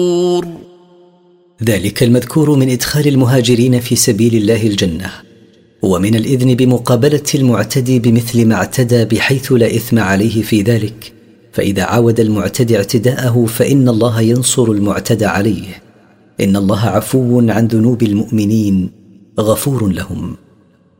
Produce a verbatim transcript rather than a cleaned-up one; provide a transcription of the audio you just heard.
ذلك المذكور من إدخال المهاجرين في سبيل الله الجنة، ومن الإذن بمقابلة المعتدي بمثل ما اعتدى بحيث لا إثم عليه في ذلك، فإذا عاود المعتدي اعتداءه فإن الله ينصر المعتدى عليه. إن الله عفو عن ذنوب المؤمنين غفور لهم.